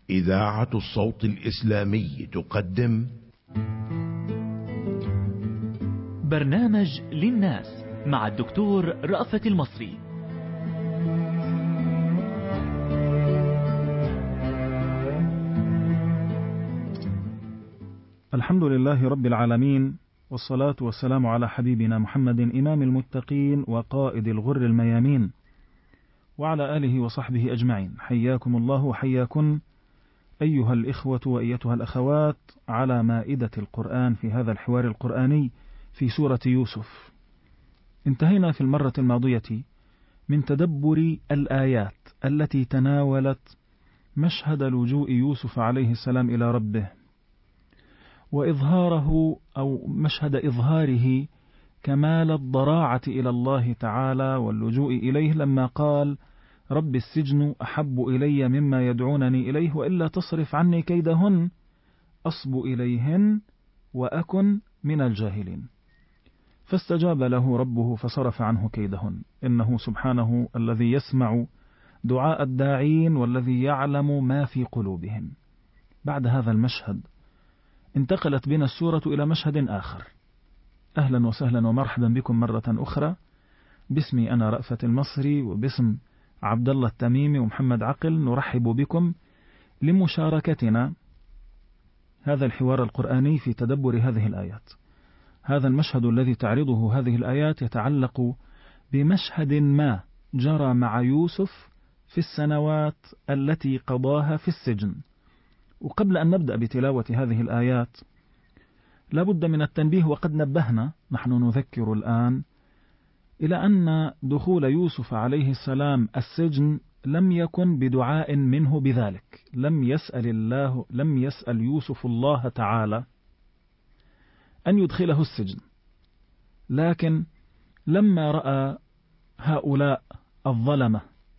إذاعة الصوت الإسلامي تقدم برنامج للناس مع الدكتور رأفت المصري. الحمد لله رب العالمين، والصلاة والسلام على حبيبنا محمد إمام المتقين وقائد الغر الميامين، وعلى آله وصحبه أجمعين. حياكم الله وحياكن أيها الإخوة وأيتها الأخوات على مائدة القرآن في هذا الحوار القرآني في سورة يوسف. انتهينا في المرة الماضية من تدبر الآيات التي تناولت مشهد لجوء يوسف عليه السلام إلى ربه، وإظهاره أو مشهد إظهاره كمال الضراعة إلى الله تعالى واللجوء إليه لما قال: رب السجن أحب إلي مما يدعونني إليه وإلا تصرف عني كيدهن أصب إليهن وأكن من الجاهلين. فاستجاب له ربه فصرف عنه كيدهن، إنه سبحانه الذي يسمع دعاء الداعين والذي يعلم ما في قلوبهم. بعد هذا المشهد انتقلت بنا السورة إلى مشهد آخر. أهلا وسهلا ومرحبا بكم مرة أخرى، باسمي أنا رأفت المصري وباسم عبد الله التميمي ومحمد عقل نرحب بكم لمشاركتنا هذا الحوار القرآني في تدبر هذه الآيات. هذا المشهد الذي تعرضه هذه الآيات يتعلق بمشهد ما جرى مع يوسف في السنوات التي قضاها في السجن. وقبل أن نبدأ بتلاوة هذه الآيات لا بد من التنبيه، وقد نبهنا نحن نذكر الآن إلى أن دخول يوسف عليه السلام السجن لم يكن بدعاء منه بذلك. لم يسأل يوسف الله تعالى أن يدخله السجن، لكن لما رأى هؤلاء الظلمة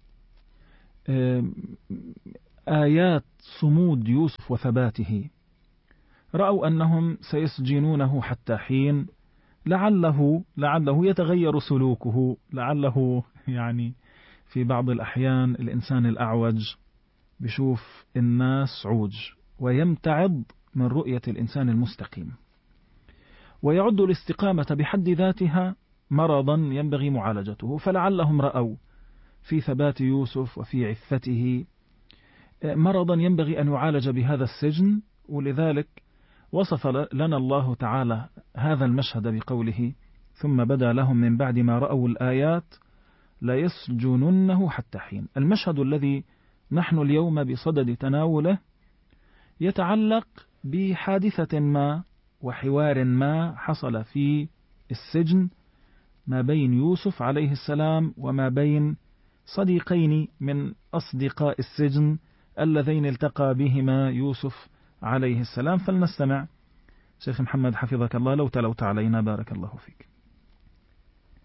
آيات صمود يوسف وثباته، رأوا أنهم سيسجنونه حتى حين، لعله يتغير سلوكه، لعله يعني في بعض الأحيان الإنسان الأعوج بشوف الناس عوج ويمتعض من رؤية الإنسان المستقيم، ويعد الاستقامة بحد ذاتها مرضا ينبغي معالجته. فلعلهم رأوا في ثبات يوسف وفي عفته مرضا ينبغي أن يعالج بهذا السجن، ولذلك وصف لنا الله تعالى هذا المشهد بقوله: ثم بدا لهم من بعد ما رأوا الآيات ليسجننه حتى حين. المشهد الذي نحن اليوم بصدد تناوله يتعلق بحادثة ما وحوار ما حصل في السجن ما بين يوسف عليه السلام وما بين صديقين من أصدقاء السجن اللذين التقى بهما يوسف عليه السلام. فلنستمع. شيخ محمد حفظك الله لو تلوت علينا بارك الله فيك.